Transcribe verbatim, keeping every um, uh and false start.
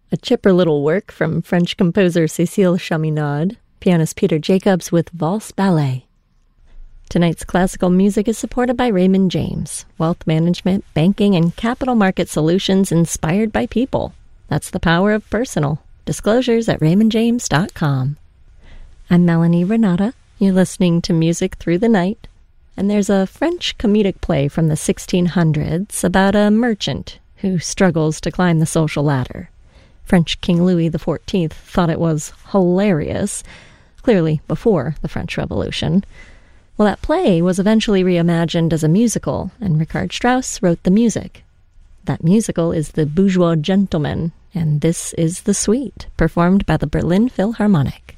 a chipper little work from French composer Cécile Chaminade, pianist Peter Jacobs with Valse Ballet. Tonight's classical music is supported by Raymond James, wealth management, banking, and capital market solutions inspired by people. That's the power of personal. Disclosures at raymond james dot com. I'm Melanie Renata. You're listening to Music Through the Night, and there's a French comedic play from the sixteen hundreds about a merchant who struggles to climb the social ladder. French King Louis the fourteenth thought it was hilarious, clearly before the French Revolution. Well, that play was eventually reimagined as a musical, and Richard Strauss wrote the music. That musical is The Bourgeois Gentleman, and this is The Suite, performed by the Berlin Philharmonic.